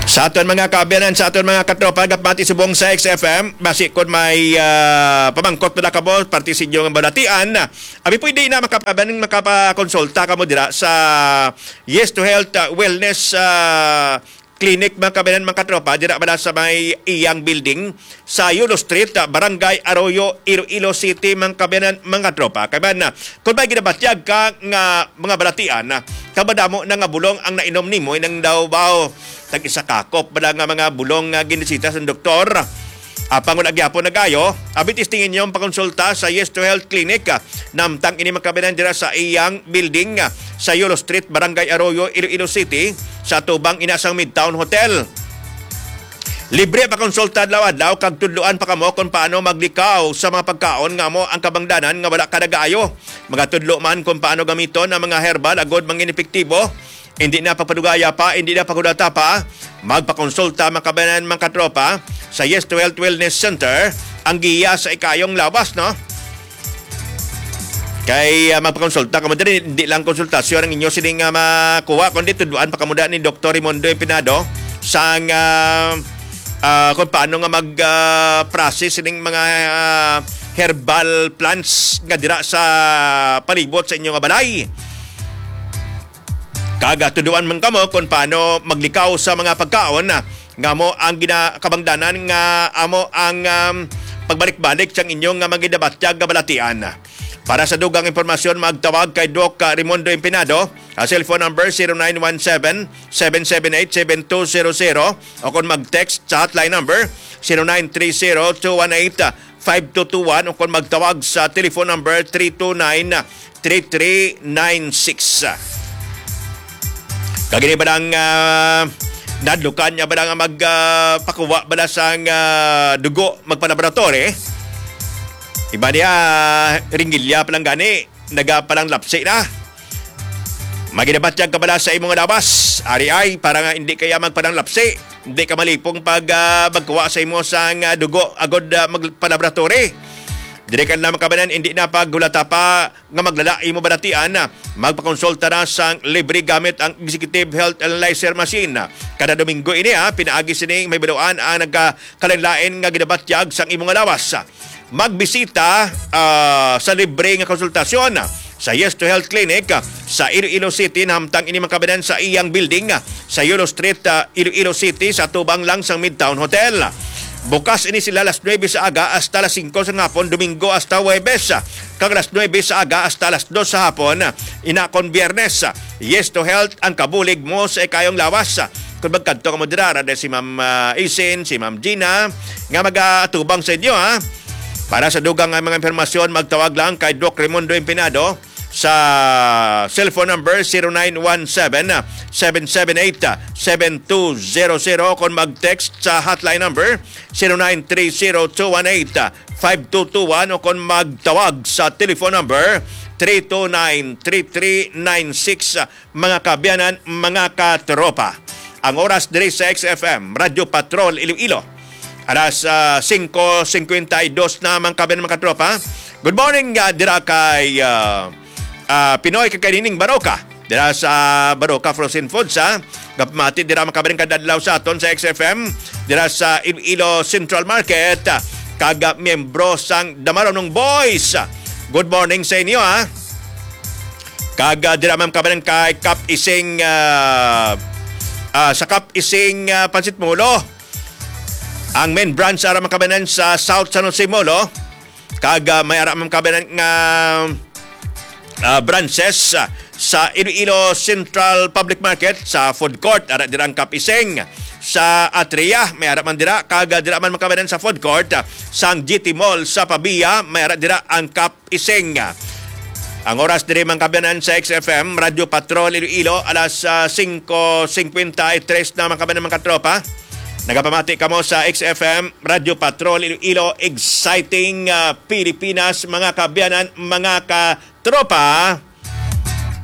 Sa aton mga kaabianan, sa aton mga katropa, gapmati subong sa XFM, basi kung may pamangkot na kamo, partisidyo ng balatian, abi pwede na makapakonsulta kamo dira sa Yes to Health Wellness Clinic mga kabinan mga katropa, dira ba sa may iyang building sa Yulo Street, Barangay Arroyo, Iloilo City mga kabinan mga katropa. Kaya na, kung may ginabatyag ka nga mga balatian, kabadamo na nga bulong ang nainom nimo, nang daw bao tag-isa kakop, bala nga mga bulong nga ginisita sa doktor. Pangulag yapon na gayo, abit istingin niyo ang pakonsulta sa Yes to Health Clinic. Namtang ini makabinan dira sa iyang building sa Yulo Street, Barangay Arroyo, Iloilo City, sa tubang inasang Midtown Hotel. Libre pa konsulta adlaw-adlaw kag tudloan pa kamo kung paano maglikaw sa mga pagkaon nga mo ang kabangdanan nga wala kadagayo. Magatudlo man kung paano gamiton ang mga herbal agod mangin epektibo. Hindi na papadugaya pa, hindi na pagudata pa. Magpakonsulta mga kabanan mga katropa sa Yes to Health Wellness Center, ang giya sa ikayong lawas, no? Kay magpakonsulta kamo diri, hindi lang konsultasyon ang inyo sining makuha, kundi tudloan pa kamo ni Dr. Raimundo Empinado sang kung paano nga mag-process sining mga herbal plants nga dira sa palibot sa inyong balay. Kagatuduan man kamo kung paano maglikaw sa mga pagkaon nga mo ang ginakabangdanan nga amo ang pagbalik-balik sa inyong magidabatyag nga balatian. Para sa dugang impormasyon, magtawag kay Doc Raimundo Empinado, cellphone number 0917-778-7200 o kung mag-text sa hotline number 0930-218-5221 o kung magtawag sa telephone number 329-3396. Kagini ba lang nadlukan niya ba lang magpakuha ba lang sa dugo magpalaboratory? Iba niya ringgilya palang gani, nagapalang lapsi na. Maginabatyag ka ba sa imong labas? Ari ay, para nga hindi kaya magpalang lapsi. Hindi ka malipong pag magkuha sa imo sa dugo agod magpalaboratory. Dire ka na makabanan, hindi na paggulata pa nga maglala imo balatian, magpakonsulta na sang libre gamit ang Executive Health Analyzer Machine. Kada Domingo ini pinaagi sining may biluan ang nagkalain-lain nga ginabatyag sang imong lawas. Magbisita sa libre nga konsultasyon sa Yes to Health Clinic sa Iloilo City, namtang ini makabanan sa iyang building sa Yulo Street, Iloilo City, sa tubang lang sang Midtown Hotel. Bukas ini sila alas 9 sa aga hasta alas 5 sa hapon, Domingo hasta Huwebes. Kag alas 9 sa aga hasta alas 2 sa hapon, inakon Biyernes. Yes to Health ang kabulig mo sa ikayong lawas. Kung magkanto ka mo dirara, si Ma'am Isin, si Ma'am Gina, nga mag-atubang sa inyo, ha? Para sa dugang mga informasyon, magtawag lang kay Doc Raimundo Empinado sa cellphone number 0917-778-7200 kung mag-text sa hotline number 0930-218-5221 o kung magtawag sa telephone number 329-3396. Mga kabiyanan, mga katropa, ang oras diri sa XFM Radio Patrol Iloilo, alas 5:52 na mga kabiyanan, mga katropa. Good morning dira kay Pinoy kakaining Baroka. Dira sa Baroka Frozen Foods, gapmati dira makabaring kadadlaw sa aton sa XFM. Dira sa Iloilo Central Market, kaga miyembro sang Damaronong Boys. Good morning sa inyo, Kaga dira man kabaring kay Kap Ising sa Kap Ising Pansit Molo. Ang main branch ara makabanan sa South San Jose Molo. Kaga may ara man kabanan nga branches sa Iloilo Central Public Market, sa food court ara dirang Kapising. Sa Atria may ara man dira, kaga dira man makabanan sa food court sang GT Mall sa Pabia, may ara dira ang Kapising. Ang oras diri man kabanan sa XFM Radio Patrol Iloilo, alas 5:53 na man kabanan mga katropa. Nagapamati kamo sa XFM Radio Patrol Iloilo, exciting Pilipinas mga kabiyanan, mga katropa.